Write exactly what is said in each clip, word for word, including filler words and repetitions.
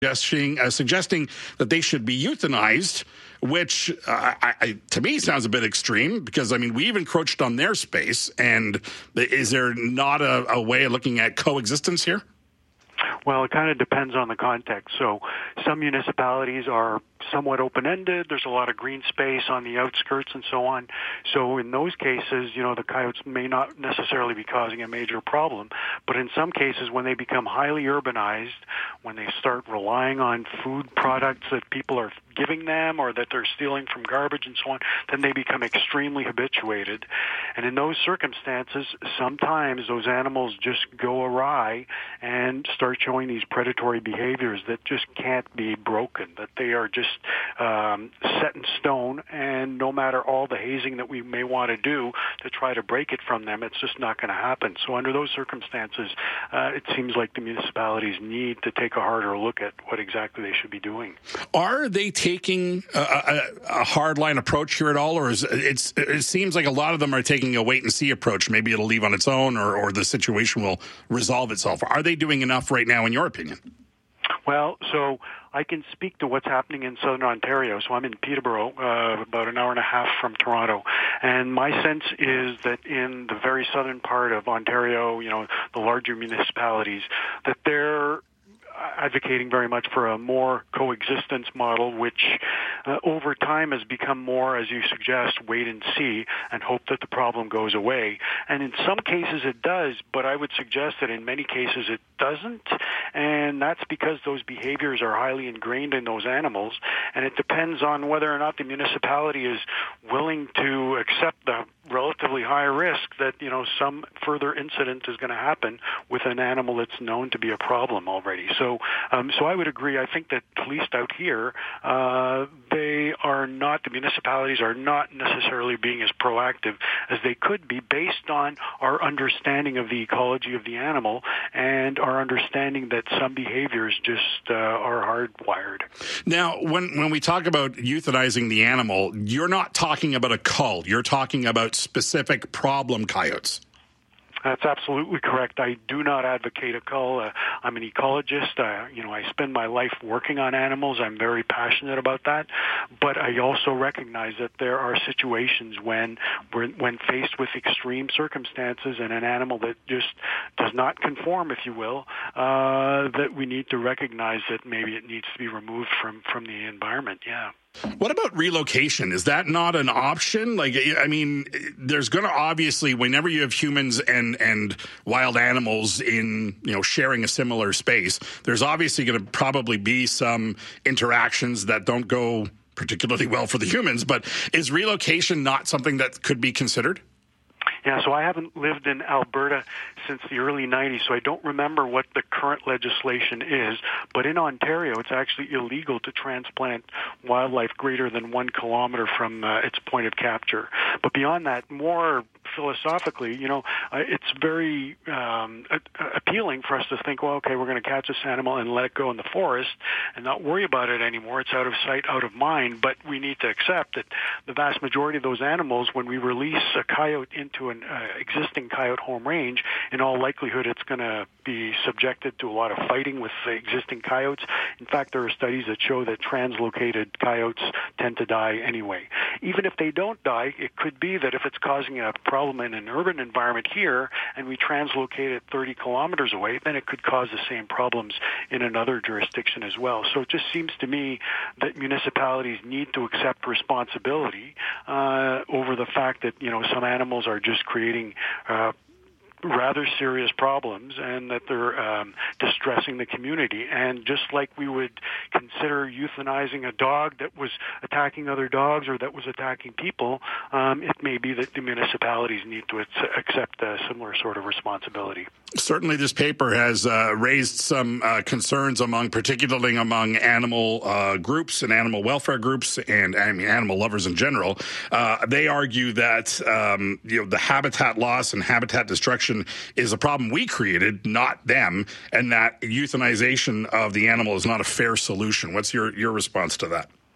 suggesting, uh, suggesting that they should be euthanized, which uh, I, I, to me sounds a bit extreme because, I mean, we've encroached on their space. And is there not a, a way of looking at coexistence here? Well, it kind of depends on the context. So some municipalities are somewhat open-ended. There's a lot of green space on the outskirts and so on. So in those cases, you know, the coyotes may not necessarily be causing a major problem. But in some cases, when they become highly urbanized, when they start relying on food products that people are giving them or that they're stealing from garbage and so on, then they become extremely habituated. And in those circumstances, sometimes those animals just go awry and start showing these predatory behaviors that just can't be broken, that they are just um, set in stone, and no matter all the hazing that we may want to do to try to break it from them, it's just not going to happen. So under those circumstances, uh, it seems like the municipalities need to take a harder look at what exactly they should be doing. Are they taking a, a, a hardline approach here at all, or is it's, it seems like a lot of them are taking a wait-and-see approach? Maybe it'll leave on its own, or, or the situation will resolve itself. Are they doing enough right now, in your opinion? Well, so I can speak to what's happening in southern Ontario. So I'm in Peterborough, uh, about an hour and a half from Toronto. And my sense is that in the very southern part of Ontario, you know, the larger municipalities, that they're advocating very much for a more coexistence model, which uh, over time has become more, as you suggest, wait and see and hope that the problem goes away. And in some cases it does, but I would suggest that in many cases it doesn't. And that's because those behaviors are highly ingrained in those animals. And it depends on whether or not the municipality is willing to accept the relatively high risk that, you know, some further incident is going to happen with an animal that's known to be a problem already. So, um, so I would agree. I think that at least out here, uh, they are not, the municipalities are not necessarily being as proactive as they could be based on our understanding of the ecology of the animal and our understanding that some behaviors just uh, are hardwired. Now, when, when we talk about euthanizing the animal, you're not talking about a cull. You're talking about specific problem coyotes. That's absolutely correct. I do not advocate a cull. Uh, I'm an ecologist. Uh, you know, I spend my life working on animals. I'm very passionate about that. But I also recognize that there are situations when, when faced with extreme circumstances and an animal that just does not conform, if you will, uh, that we need to recognize that maybe it needs to be removed from, from the environment. Yeah. What about relocation? Is that not an option? Like, I mean, there's going to obviously, whenever you have humans and, and wild animals in, you know, sharing a similar space, there's obviously going to probably be some interactions that don't go particularly well for the humans. But is relocation not something that could be considered? Yeah, so I haven't lived in Alberta since the early nineties, so I don't remember what the current legislation is. But in Ontario, it's actually illegal to transplant wildlife greater than one kilometer from uh, its point of capture. But beyond that, more philosophically, you know, uh, it's very um, a- appealing for us to think, well, okay, we're going to catch this animal and let it go in the forest and not worry about it anymore. It's out of sight, out of mind. But we need to accept that the vast majority of those animals, when we release a coyote into an uh, existing coyote home range, in all likelihood, it's going to be subjected to a lot of fighting with the existing coyotes. In fact, there are studies that show that translocated coyotes tend to die anyway. Even if they don't die, it could be that if it's causing a problem in an urban environment here and we translocate it thirty kilometers away, then it could cause the same problems in another jurisdiction as well. So it just seems to me that municipalities need to accept responsibility uh, over the fact that, you know, some animals are just creating uh, rather serious problems and that they're um, distressing the community. And just like we would consider euthanizing a dog that was attacking other dogs or that was attacking people, um, it may be that the municipalities need to accept a similar sort of responsibility. Certainly this paper has uh, raised some uh, concerns among, particularly among animal uh, groups and animal welfare groups and I mean, animal lovers in general. Uh, they argue that um, you know, the habitat loss and habitat destruction is a problem we created, not them, and that euthanization of the animal is not a fair solution. What's your, your response to that?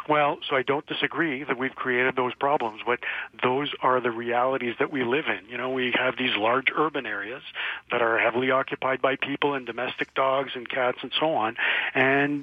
Well, so I don't disagree that we've created those problems, but those are the realities that we live in. You know, we have these large urban areas that are heavily occupied by people and domestic dogs and cats and so on, and